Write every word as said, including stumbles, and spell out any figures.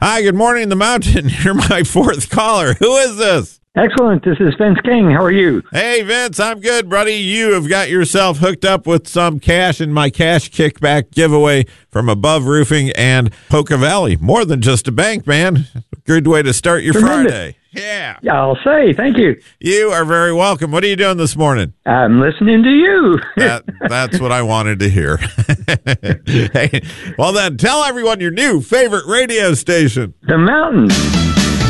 Hi, good morning, the mountain. You're my fourth caller. Who is this? Excellent. This is Vince King. How are you? Hey, Vince, I'm good, buddy. You have got yourself hooked up with some cash in my cash kickback giveaway from Above Roofing and Poca Valley. More than just a bank, man. Good way to start your Tremendous. Friday. Yeah. Yeah, I'll say thank you. You are very welcome. What are you doing this morning? I'm listening to you. That, that's what I wanted to hear. Hey, well, then, tell everyone your new favorite radio station. The mountain.